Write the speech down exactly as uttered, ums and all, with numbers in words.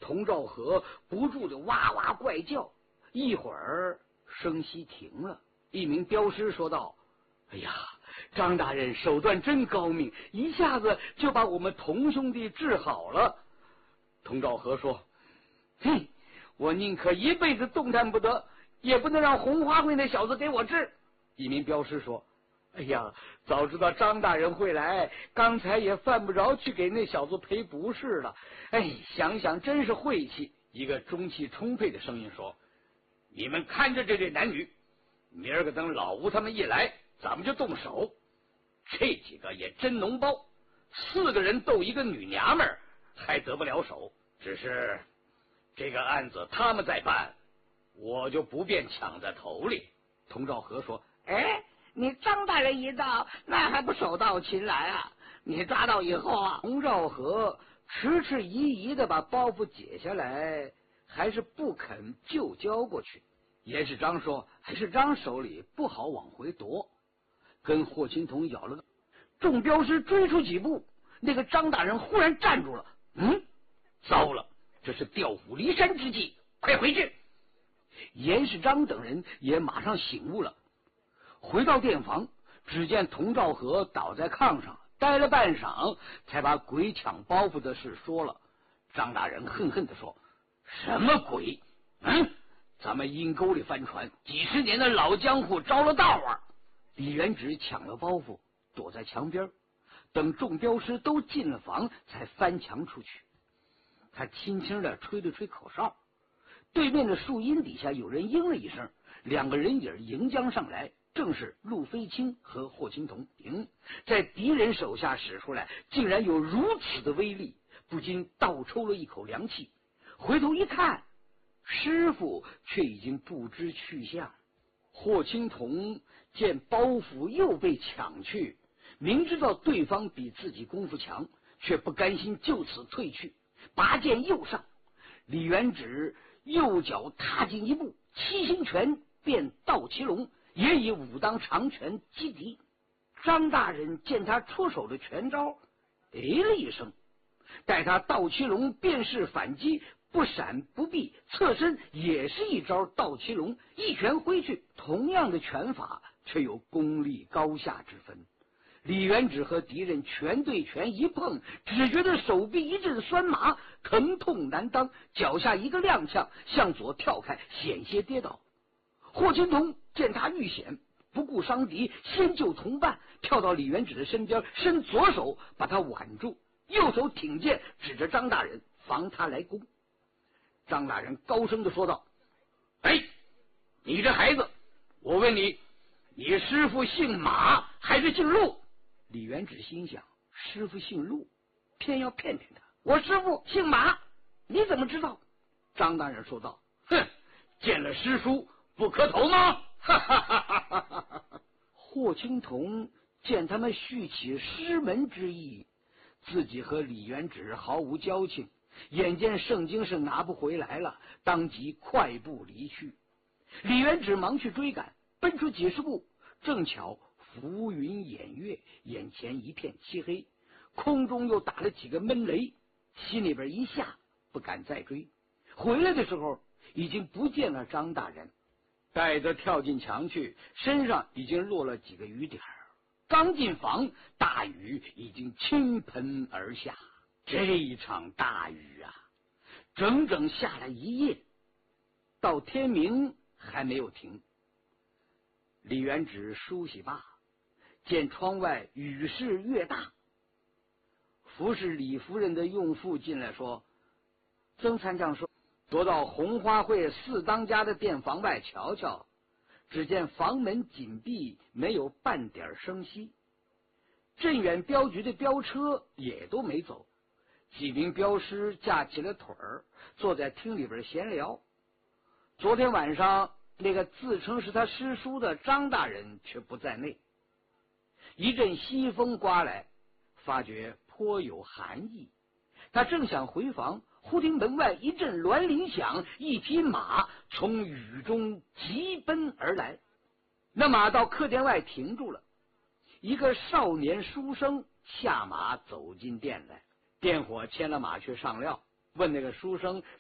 童兆和不住的哇哇怪叫。一会儿声息停了，一名镖师说道：“哎呀，张大人手段真高明，一下子就把我们童兄弟治好了。”童兆和说：“嘿，我宁可一辈子动弹不得，也不能让红花会那小子给我治。”一名镖师说：“哎呀，早知道张大人会来，刚才也犯不着去给那小子赔不是了。哎，想想真是晦气。”一个中气充沛的声音说：“你们看着这对男女，明儿个等老吴他们一来，咱们就动手。这几个也真脓包，四个人斗一个女娘们儿，还得不了手。只是这个案子他们在办，我就不便抢在头里。”童兆和说：“ 哎，你张大人一到，那还不手到擒来啊？你抓到以后啊……” 童兆和迟迟疑疑的把包袱解下来，还是不肯就交过去。严世章说：“还是章手里不好往回夺。”跟霍青桐咬了个。众镖师追出几步，那个张大人忽然站住了。嗯，糟了，这是调虎离山之计，快回去！严世章等人也马上醒悟了。回到店房，只见童兆和倒在炕上，待了半晌，才把鬼抢包袱的事说了。张大人恨恨地说：“什么鬼？嗯，咱们阴沟里翻船，几十年的老江湖着了道啊！”李元直抢了包袱，躲在墙边，等众镖师都进了房，才翻墙出去。他轻轻地吹了吹口哨，对面的树荫底下有人应了一声，两个人影迎将上来，正是陆飞清和霍青桐。嗯，在敌人手下使出来，竟然有如此的威力，不禁倒抽了一口凉气。回头一看，师傅却已经不知去向。霍青桐见包袱又被抢去，明知道对方比自己功夫强，却不甘心就此退去，拔剑又上。李元直右脚踏进一步，七星拳变倒骑龙，也以武当长拳击敌。张大人见他出手的拳招，哎了一声，待他倒骑龙便是反击，不闪不避，侧身也是一招倒骑龙，一拳挥去，同样的拳法，却有功力高下之分。李元直和敌人拳对拳一碰，只觉得手臂一阵酸麻，疼痛难当，脚下一个踉跄，向左跳开，险些跌倒。霍青桐见他遇险，不顾伤敌，先救同伴，跳到李元直的身边，伸左手把他挽住，右手挺剑指着张大人，防他来攻。张大人高声地说道：“哎，你这孩子，我问你，你师父姓马还是姓陆？”李元直心想，师父姓陆，偏要骗骗他。 我师父姓马，你怎么知道？ 张大人说道：“哼，见了师叔不磕头吗？”哈哈哈哈哈哈！霍青桐见他们续起师门之意，自己和李元直毫无交情，眼见圣经是拿不回来了，当即快步离去。李元直忙去追赶，奔出几十步，正巧浮云掩月，眼前一片漆黑，空中又打了几个闷雷，心里边一吓，不敢再追。回来的时候已经不见了张大人，带着跳进墙去，身上已经落了几个雨点。刚进房，大雨已经倾盆而下。这一场大雨啊，整整下了一夜，到天明还没有停。李元直梳洗罢，见窗外雨势越大，服侍李夫人的用妇进来说：“曾参将说，夺到红花会四当家的店房外瞧瞧，只见房门紧闭，没有半点声息。镇远镖局的镖车也都没走，几名镖师架起了腿儿，坐在厅里边闲聊。昨天晚上那个自称是他师叔的张大人却不在内。一阵西风刮来，发觉颇有寒意。他正想回房，忽听门外一阵銮铃响，一匹马从雨中疾奔而来。那马到客店外停住了，一个少年书生下马走进店来，店伙牵了马去上料，问那个书生